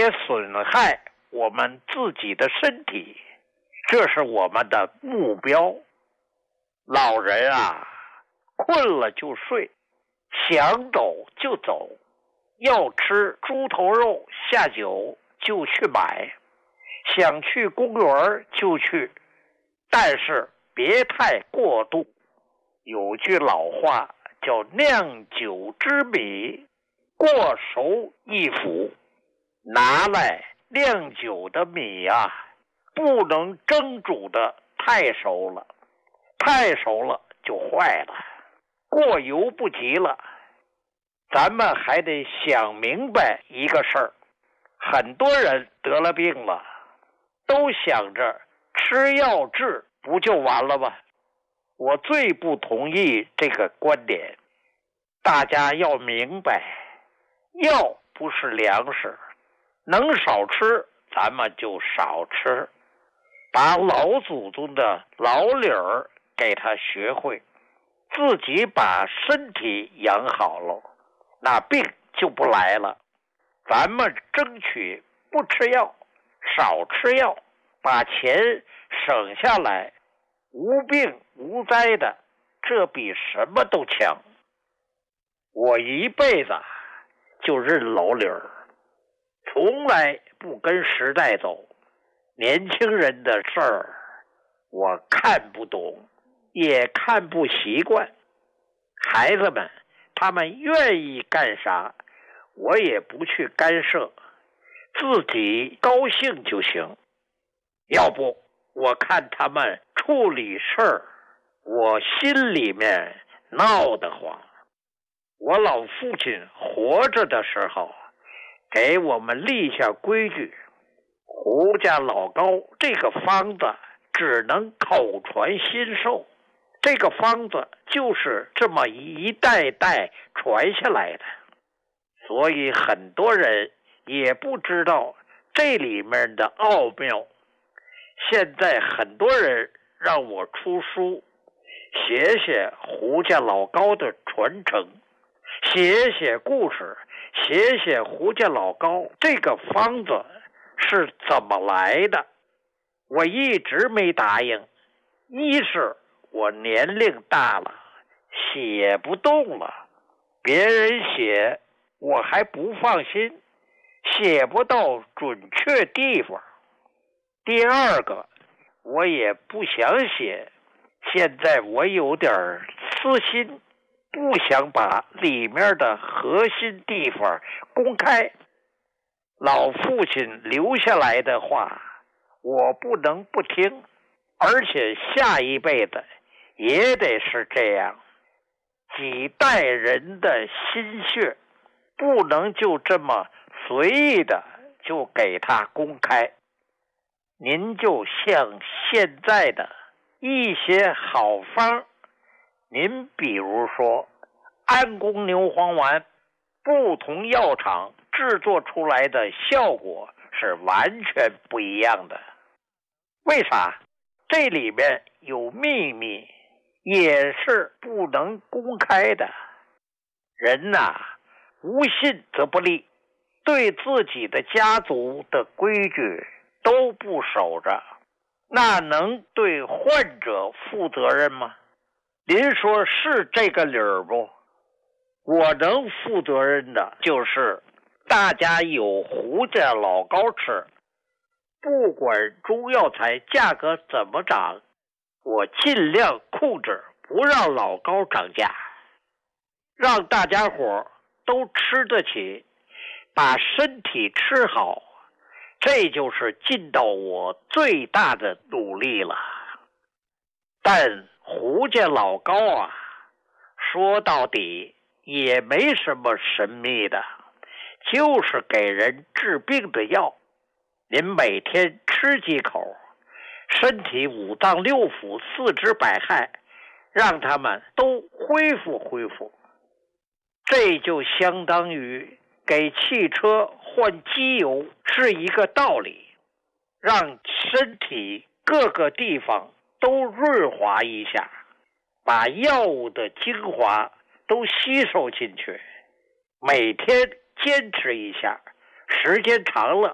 别损害我们自己的身体，这是我们的目标。老人啊，困了就睡，想走就走，要吃猪头肉下酒就去买，想去公园就去，但是别太过度。有句老话叫酿酒之米，过熟易腐。拿来酿酒的米啊，不能蒸煮的太熟了，太熟了就坏了，过犹不及了。咱们还得想明白一个事儿，很多人得了病了，都想着吃药治不就完了吗？我最不同意这个观点。大家要明白，药不是粮食，能少吃咱们就少吃，把老祖宗的老理儿给他学会，自己把身体养好了，那病就不来了。咱们争取不吃药，少吃药，把钱省下来，无病无灾的，这比什么都强。我一辈子就认老理儿，从来不跟时代走。年轻人的事儿我看不懂，也看不习惯。孩子们他们愿意干啥，我也不去干涉，自己高兴就行。要不我看他们处理事儿，我心里面闹得慌。我老父亲活着的时候，给我们立下规矩，胡家老高这个方子只能口传心授，这个方子就是这么一代代传下来的，所以很多人也不知道这里面的奥妙。现在很多人让我出书，写写胡家老高的传承，写写故事，写写胡家老高这个方子是怎么来的。我一直没答应，一是我年龄大了，写不动了，别人写我还不放心，写不到准确地方。第二个，我也不想写，现在我有点私心，不想把里面的核心地方公开。老父亲留下来的话，我不能不听，而且下一辈子也得是这样。几代人的心血，不能就这么随意的就给他公开。您就像现在的一些好方，您比如说安宫牛黄丸，不同药厂制作出来的效果是完全不一样的。为啥？这里面有秘密，也是不能公开的。人呐，无信则不立，对自己的家族的规矩都不守着，那能对患者负责任吗？您说是这个理儿不？我能负责任的就是大家有胡家老高吃，不管中药材价格怎么涨，我尽量控制不让老高涨价，让大家伙都吃得起，把身体吃好，这就是尽到我最大的努力了。但胡家老高啊，说到底也没什么神秘的，就是给人治病的药。您每天吃几口，身体五脏六腑四肢百骸，让他们都恢复恢复。这就相当于给汽车换机油是一个道理，让身体各个地方都润滑一下，把药物的精华都吸收进去。每天坚持一下，时间长了